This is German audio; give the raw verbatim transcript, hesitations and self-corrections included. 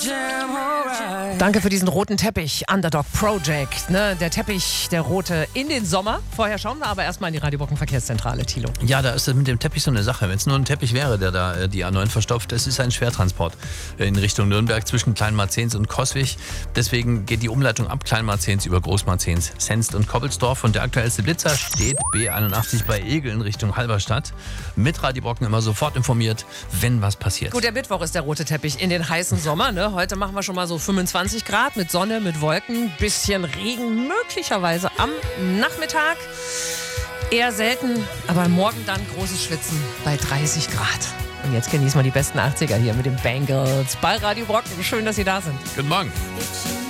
Danke für diesen roten Teppich, Underdog Project. Ne? Der Teppich, der rote in den Sommer. Vorher schauen wir aber erstmal in die Radio Brocken Verkehrszentrale, Thilo. Ja, da ist das mit dem Teppich so eine Sache. Wenn es nur ein Teppich wäre, der da äh, die A neun verstopft, es ist ein Schwertransport in Richtung Nürnberg zwischen Kleinmarzens und Coswig. Deswegen geht die Umleitung ab Kleinmarzens über Großmarzens, Senst und Koppelsdorf. Und der aktuellste Blitzer steht B einundachtzig bei Egel in Richtung Halberstadt. Mit Radio Brocken immer sofort informiert, wenn was passiert. Gut, der Mittwoch ist der rote Teppich in den heißen Sommer. Ne? Heute machen wir schon mal so fünfundzwanzig Grad mit Sonne, mit Wolken, bisschen Regen, möglicherweise am Nachmittag. Eher selten, aber morgen dann großes Schwitzen bei dreißig Grad. Und jetzt genießen wir die besten achtziger hier mit den Bangles bei Radio Brocken. Schön, dass Sie da sind. Guten Morgen.